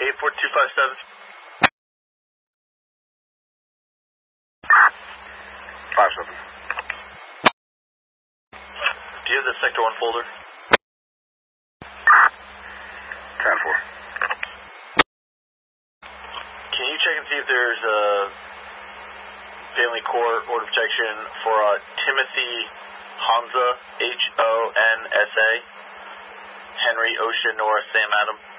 84257. 57. Do you have the Sector 1 folder? 10-4. Can you check and see if there's a family court order of protection for Timothy Honsa, Honsa, Henry Ocean North Sam Adam?